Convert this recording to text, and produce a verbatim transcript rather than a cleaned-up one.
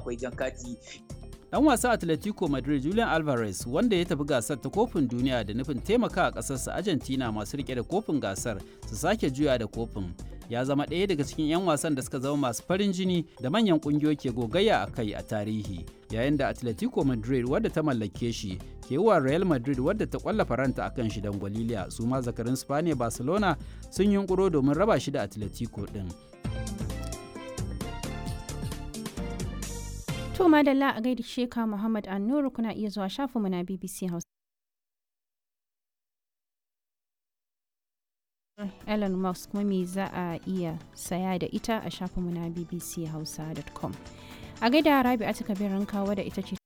akwai jan kati. Dan wasan Atletico Madrid Julian Alvarez wanda ya tafi gasar ta kofin duniya da nufin taimaka a ƙasarsa Argentina masu rike da kofin gasar su sake juya da kofin. Ya zama ɗaya daga cikin 'yan wasan da suka zama masu farin jini da manyan ƙungiyoyi ke gogayya a kai a tarihi. Yayin da Atletico Madrid wadda ta mallake shi ke wa Real Madrid wadda ta kwalla faranta akan shi don gwaliliya, su ma zakarin Spaniya Barcelona sun yunkuro domin raba shi da Atletico ɗin. To madalla a gaida Sheka Muhammad Annuru, kuna iya zuwa shafinmu na B B C Hausa. Elon Musk kuma me za a iya saya da ita a shafinmu na b b c hausa dot com. A gaida Rabi'atu Kabirin kawo da ita ce